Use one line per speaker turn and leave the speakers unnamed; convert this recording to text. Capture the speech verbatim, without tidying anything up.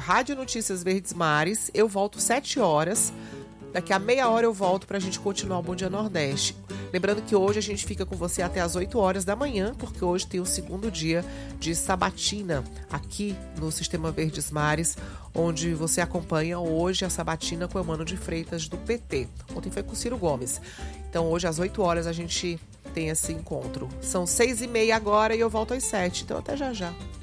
Rádio Notícias Verdes Mares. Eu volto sete horas. Daqui a meia hora eu volto pra gente continuar o Bom Dia Nordeste. Lembrando que hoje a gente fica com você até as oito horas da manhã, porque hoje tem o segundo dia de sabatina aqui no Sistema Verdes Mares, onde você acompanha hoje a sabatina com o Emano de Freitas do P T. Ontem foi com o Ciro Gomes. Então hoje às oito horas a gente tem esse encontro. São seis e meia agora e eu volto às sete, então até já já.